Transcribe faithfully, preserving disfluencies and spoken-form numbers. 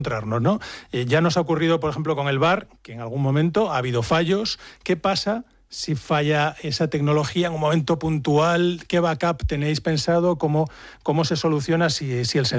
encontrarnos, ¿no? Eh, ya nos ha ocurrido, por ejemplo, con el V A R, que en algún momento ha habido fallos. ¿Qué pasa si falla esa tecnología en un momento puntual? ¿Qué backup tenéis pensado? ¿Cómo, cómo se soluciona si, si el